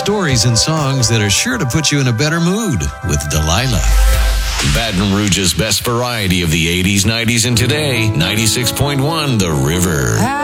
stories and songs that are sure to put you in a better mood with Delilah. Baton Rouge's best variety of the 80s, 90s, and today. 96.1 The River.